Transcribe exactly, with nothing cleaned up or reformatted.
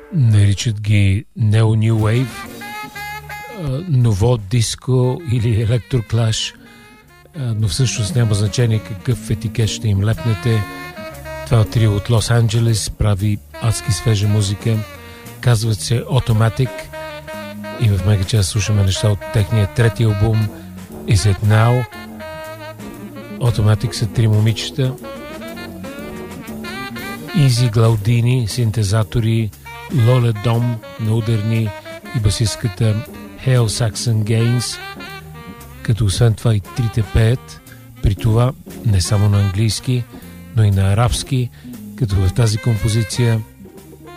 Наричат ги Neo New Wave, ново диско или електроклаш, но всъщност няма значение какъв етикет ще им лепнете. Това трио от Лос Анджелес прави адски свежа музика. Казват се Automatic и в мега част слушаме неща от техния трети албум Is It Now. Automatic са три момичета. Изи Глаудини, синтезатори, Лоле Дом на ударни и басистката Hale Saxon Gaines, като освен това и трите пеят, при това не само на английски, но и на арабски, като в тази композиция